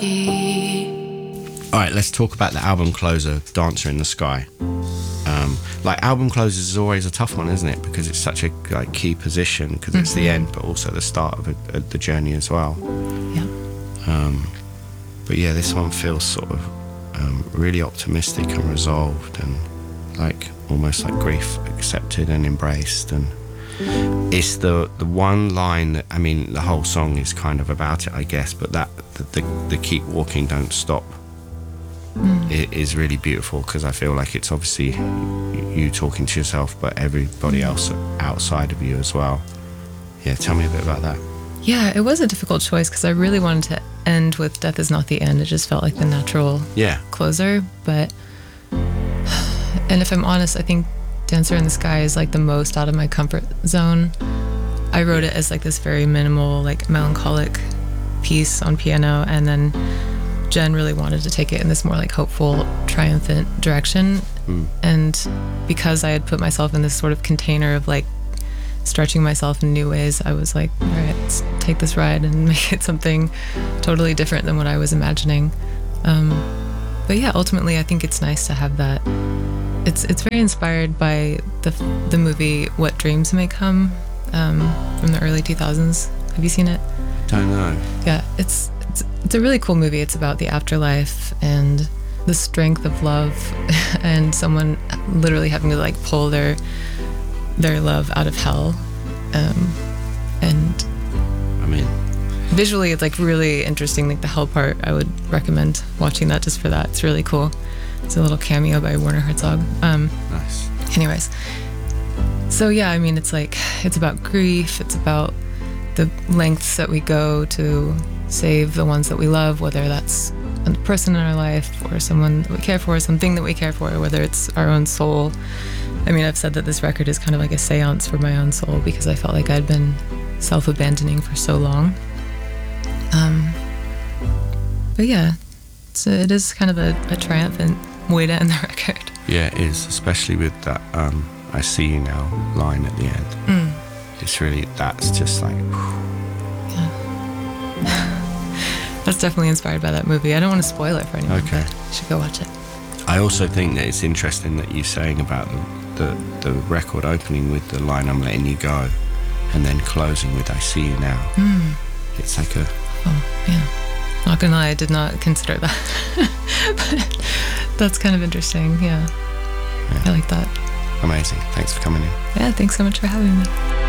All right, let's talk about the album closer, Dancer in the Sky. Like, album closers is always a tough one, isn't it? Because it's such a key position, because it's the end, but also the start of the journey as well. Yeah. But yeah, this one feels sort of really optimistic and resolved, and like almost like grief accepted and embraced. And it's the one line that, I mean, the whole song is kind of about it, I guess, but that the keep walking, don't stop. It is really beautiful, because I feel like it's obviously you talking to yourself, but everybody else outside of you as well. Yeah, tell me a bit about that. Yeah, it was a difficult choice, because I really wanted to end with Death Is Not the End. It just felt like the natural closer. But, and if I'm honest, I think Dancer in the Sky is like the most out of my comfort zone. I wrote it as like this very minimal, like melancholic piece on piano, and then Jen really wanted to take it in this more like hopeful, triumphant direction. And because I had put myself in this sort of container of like stretching myself in new ways, I was like, all right, let's take this ride and make it something totally different than what I was imagining. But yeah, ultimately, I think it's nice to have that. It's very inspired by the movie What Dreams May Come from the early 2000s. Have you seen it? Don't know. Yeah, it's a really cool movie. It's about the afterlife and the strength of love, and someone literally having to like pull their love out of hell. And I mean, visually it's like really interesting. Like the hell part, I would recommend watching that just for that. It's really cool. It's a little cameo by Werner Herzog. Nice. Anyways, so yeah, I mean, it's about grief. It's about the lengths that we go to save the ones that we love, whether that's a person in our life or someone that we care for, something that we care for, whether it's our own soul. I mean, I've said that this record is kind of like a seance for my own soul, because I felt like I'd been self-abandoning for so long. But yeah, it is kind of a triumphant way to end the record. Yeah, it is, especially with that I see you now line at the end. It's really, that's just like, yeah. That's definitely inspired by that movie. I don't want to spoil it for anyone. Okay. You should go watch it. I also think that it's interesting that you're saying about the record opening with the line, I'm letting you go, and then closing with I see you now. It's like a... Oh, yeah. Not gonna lie, I did not consider that. But that's kind of interesting, yeah. I like that. Amazing. Thanks for coming in. Yeah, thanks so much for having me.